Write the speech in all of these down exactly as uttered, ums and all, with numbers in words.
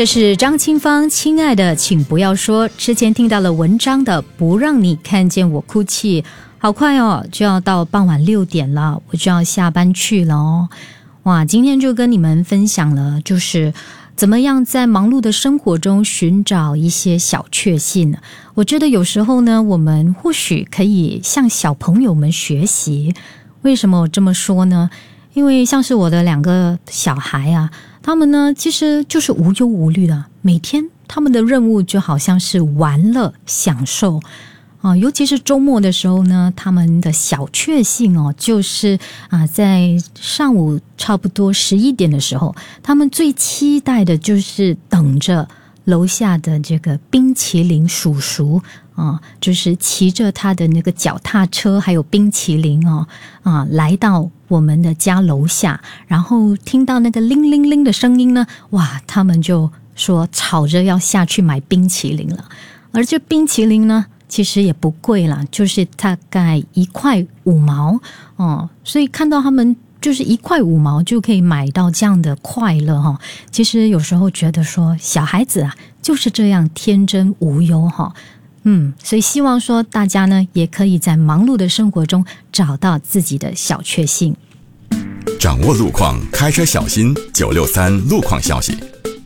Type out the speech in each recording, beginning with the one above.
这是张清芳，亲爱的请不要说。之前听到了文章的不让你看见我哭泣。好快哦，就要到傍晚六点了，我就要下班去了哦。哇，今天就跟你们分享了，就是怎么样在忙碌的生活中寻找一些小确幸。我觉得有时候呢，我们或许可以向小朋友们学习。为什么我这么说呢？因为像是我的两个小孩啊，他们呢其实就是无忧无虑的，每天他们的任务就好像是玩乐享受啊，尤其是周末的时候呢，他们的小确幸哦，就是啊，在上午差不多十一点的时候，他们最期待的就是等着楼下的这个冰淇淋叔叔啊，就是骑着他的那个脚踏车还有冰淇淋哦啊，来到我们的家楼下，然后听到那个铃铃铃的声音呢，哇，他们就说吵着要下去买冰淇淋了。而这冰淇淋呢，其实也不贵啦，就是大概一块五毛哦，所以看到他们就是一块五毛就可以买到这样的快乐哈、哦。其实有时候觉得说小孩子啊就是这样天真无忧哈、哦，嗯，所以希望说大家呢也可以在忙碌的生活中找到自己的小确幸。 掌握路况，开车小心。九六三路况消息。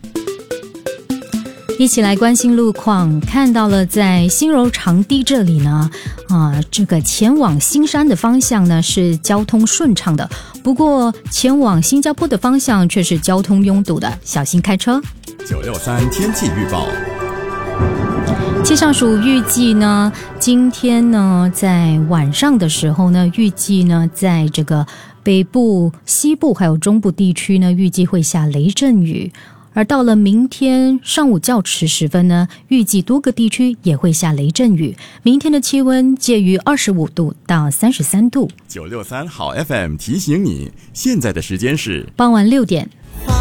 一起来关心路况，看到了在新柔长堤这里呢，啊，这个前往新山的方向呢是交通顺畅的，不过前往新加坡的方向却是交通拥堵的，小心开车。 九六三天气预报。 气象署预计呢，今天呢在晚上的时候呢，预计呢在这个北部、西部还有中部地区呢，预计会下雷阵雨。而到了明天上午较迟时分呢，预计多个地区也会下雷阵雨。明天的气温介于二十五度到三十三度。 九六三好 F M 提醒你，现在的时间是傍晚六点。 花